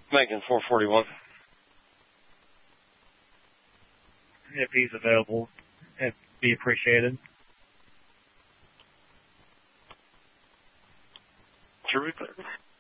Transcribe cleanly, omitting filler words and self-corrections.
Making 441. If he's available, it'd be appreciated. True repair.